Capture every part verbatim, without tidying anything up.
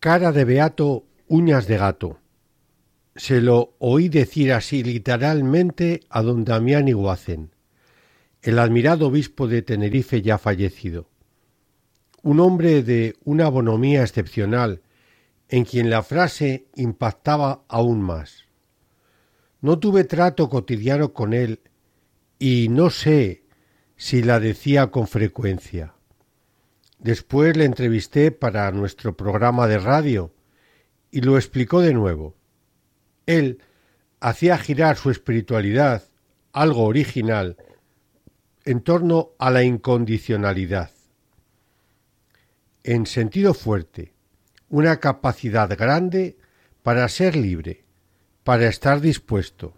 Cara de beato, uñas de gato. Se lo oí decir así literalmente a don Damián Iguacen, el admirado obispo de Tenerife ya fallecido. Un hombre de una bonomía excepcional, en quien la frase impactaba aún más. No tuve trato cotidiano con él y no sé si la decía con frecuencia. Después le entrevisté para nuestro programa de radio y lo explicó de nuevo. Él hacía girar su espiritualidad, algo original, en torno a la incondicionalidad. En sentido fuerte, una capacidad grande para ser libre, para estar dispuesto.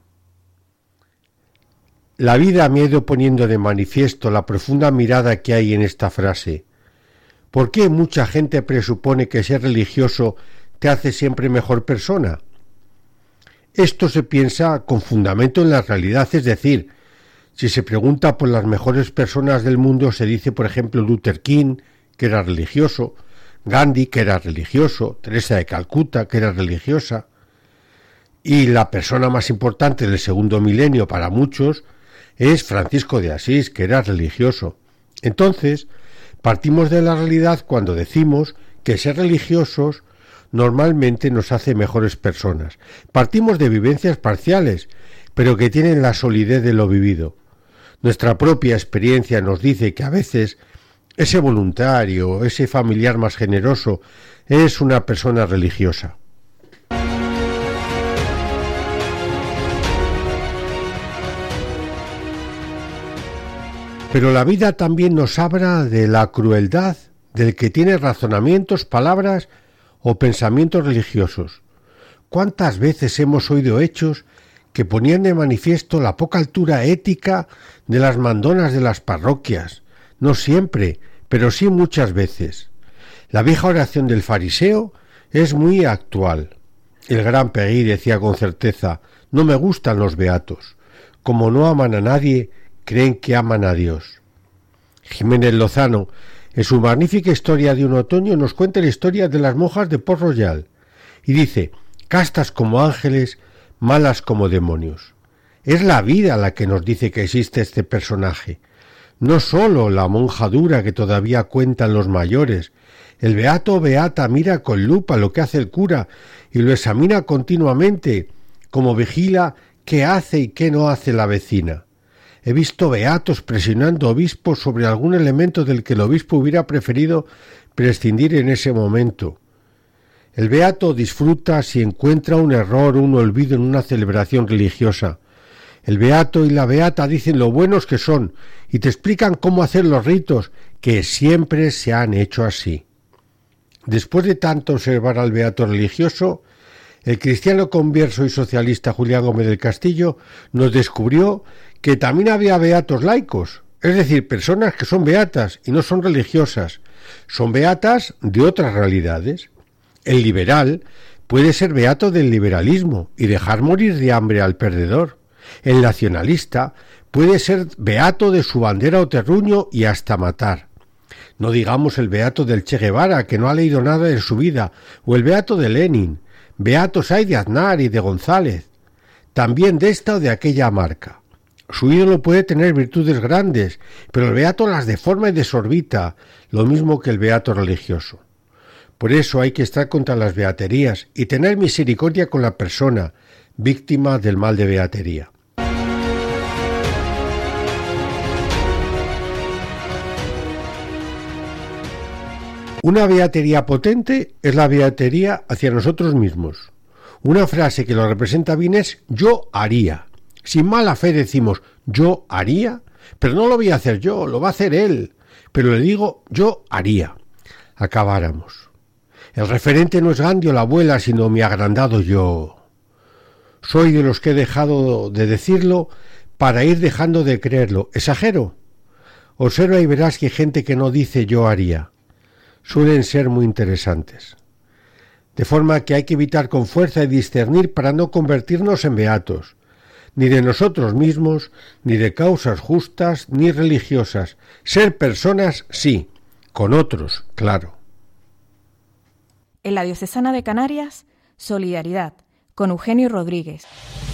La vida me ha ido poniendo de manifiesto la profunda mirada que hay en esta frase. ¿Por qué mucha gente presupone que ser religioso te hace siempre mejor persona? Esto se piensa con fundamento en la realidad, es decir, si se pregunta por las mejores personas del mundo, se dice, por ejemplo, Luther King, que era religioso, Gandhi, que era religioso, Teresa de Calcuta, que era religiosa, y la persona más importante del segundo milenio para muchos es Francisco de Asís, que era religioso. Entonces, partimos de la realidad cuando decimos que ser religiosos normalmente nos hace mejores personas. Partimos de vivencias parciales, pero que tienen la solidez de lo vivido. Nuestra propia experiencia nos dice que a veces ese voluntario, ese familiar más generoso, es una persona religiosa. Pero la vida también nos habla de la crueldad del que tiene razonamientos, palabras o pensamientos religiosos. ¿Cuántas veces hemos oído hechos que ponían de manifiesto la poca altura ética de las mandonas de las parroquias? No siempre, pero sí muchas veces. La vieja oración del fariseo es muy actual. El gran Peggy decía con certeza: no me gustan los beatos. Como no aman a nadie, creen que aman a Dios. Jiménez Lozano, en su magnífica historia de un otoño, nos cuenta la historia de las monjas de Port Royal y dice: castas como ángeles, malas como demonios. Es la vida la que nos dice que existe este personaje. No sólo la monja dura que todavía cuentan los mayores. El beato o beata mira con lupa lo que hace el cura y lo examina continuamente, como vigila qué hace y qué no hace la vecina. He visto beatos presionando obispos sobre algún elemento del que el obispo hubiera preferido prescindir en ese momento. El beato disfruta si encuentra un error o un olvido en una celebración religiosa. El beato y la beata dicen lo buenos que son y te explican cómo hacer los ritos, que siempre se han hecho así. Después de tanto observar al beato religioso, el cristiano converso y socialista Julián Gómez del Castillo nos descubrió que también había beatos laicos, es decir, personas que son beatas y no son religiosas, son beatas de otras realidades. El liberal puede ser beato del liberalismo y dejar morir de hambre al perdedor. El nacionalista puede ser beato de su bandera o terruño y hasta matar. No digamos el beato del Che Guevara, que no ha leído nada en su vida, o el beato de Lenin. Beatos hay de Aznar y de González, también de esta o de aquella marca. Su ídolo puede tener virtudes grandes, pero el beato las deforma y desorbita, lo mismo que el beato religioso. Por eso hay que estar contra las beaterías y tener misericordia con la persona, víctima del mal de beatería. Una beatería potente es la beatería hacia nosotros mismos. Una frase que lo representa bien es yo haría. Sin mala fe decimos yo haría, pero no lo voy a hacer yo, lo va a hacer él. Pero le digo yo haría. Acabáramos. El referente no es Gandhi o la abuela, sino mi agrandado yo. Soy de los que he dejado de decirlo para ir dejando de creerlo. ¿Exagero? Observa y verás que hay gente que no dice yo haría. Suelen ser muy interesantes. De forma que hay que evitar con fuerza y discernir para no convertirnos en beatos, ni de nosotros mismos, ni de causas justas, ni religiosas. Ser personas, sí, con otros, claro. En la Diocesana de Canarias, solidaridad, con Eugenio Rodríguez.